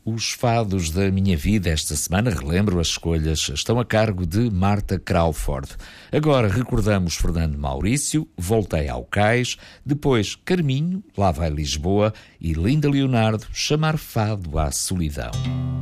Os fados da minha vida esta semana, relembro, as escolhas estão a cargo de Marta Crawford. Agora recordamos Fernando Maurício, Voltei ao Cais, depois Carminho, Lá vai Lisboa e Linda Leonardo, Chamar Fado à Solidão.